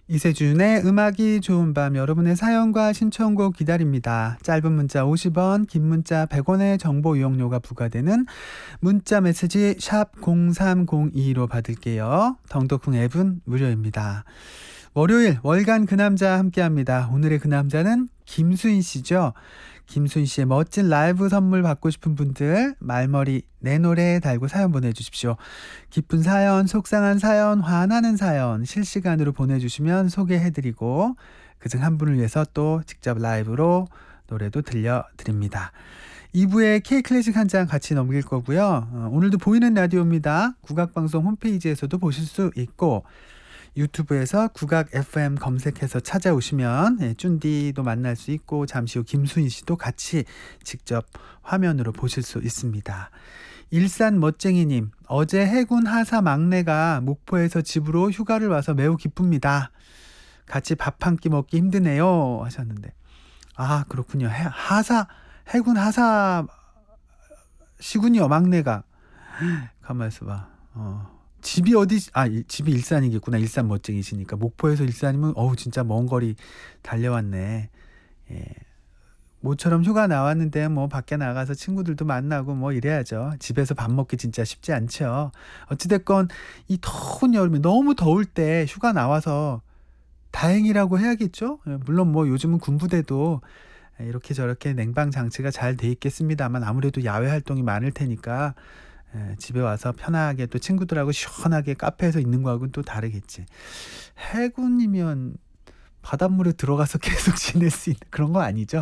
이세준의 음악이 좋은 밤, 여러분의 사연과 신청곡 기다립니다. 짧은 문자 50원, 긴 문자 100원의 정보 이용료가 부과되는 문자 메시지 샵 0302로 받을게요. 덩덕쿵 앱은 무료입니다. 월요일 월간 그 남자 함께합니다. 오늘의 그 남자는 김수인 씨죠. 김수인 씨의 멋진 라이브 선물 받고 싶은 분들 말머리 내 노래 달고 사연 보내주십시오. 기쁜 사연, 속상한 사연, 화나는 사연 실시간으로 보내주시면 소개해드리고 그중 한 분을 위해서 또 직접 라이브로 노래도 들려드립니다. 2부에 K클래식 한 장 같이 넘길 거고요. 오늘도 보이는 라디오입니다. 국악방송 홈페이지에서도 보실 수 있고 유튜브에서 국악 FM 검색해서 찾아오시면 쭌디도 만날 수 있고 잠시 후 김수인 씨도 같이 직접 화면으로 보실 수 있습니다. 일산 멋쟁이님, 어제 해군 하사 막내가 목포에서 집으로 휴가를 와서 매우 기쁩니다. 같이 밥 한 끼 먹기 힘드네요 하셨는데, 아 그렇군요. 해군 하사시군요. 막내가. 가만 있어봐. 집이 집이 일산이겠구나. 일산 멋쟁이시니까. 목포에서 일산이면 진짜 먼 거리 달려왔네. 예. 모처럼 휴가 나왔는데 뭐 밖에 나가서 친구들도 만나고 뭐 이래야죠. 집에서 밥 먹기 진짜 쉽지 않죠. 어찌됐건 이 더운 여름에 너무 더울 때 휴가 나와서 다행이라고 해야겠죠. 물론 뭐 요즘은 군부대도 이렇게 저렇게 냉방 장치가 잘 돼 있겠습니다만 아무래도 야외 활동이 많을 테니까 집에 와서 편하게 또 친구들하고 시원하게 카페에서 있는 거하고는 또 다르겠지. 해군이면 바닷물에 들어가서 계속 지낼 수 있는 그런 거 아니죠?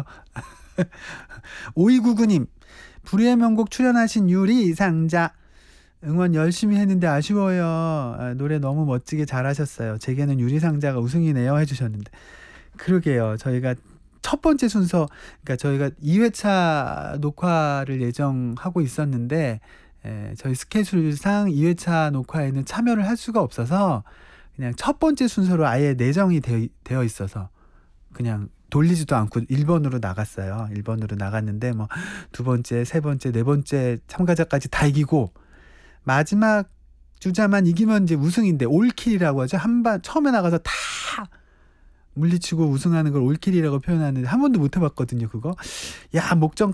5299님, 불의의 명곡 출연하신 유리상자 응원 열심히 했는데 아쉬워요. 노래 너무 멋지게 잘하셨어요. 제게는 유리상자가 우승이네요 해주셨는데, 그러게요. 저희가 첫 번째 순서, 그러니까 저희가 2회차 녹화를 예정하고 있었는데 저희 스케줄상 2회차 녹화에는 참여를 할 수가 없어서 그냥 첫 번째 순서로 아예 내정이 되어 있어서 그냥 돌리지도 않고 1번으로 나갔어요. 1번으로 나갔는데 뭐 두 번째, 세 번째, 네 번째 참가자까지 다 이기고 마지막 주자만 이기면 이제 우승인데 올킬이라고 하죠. 처음에 나가서 다 물리치고 우승하는 걸 올킬이라고 표현하는데 한 번도 못 해봤거든요. 그거. 야, 목전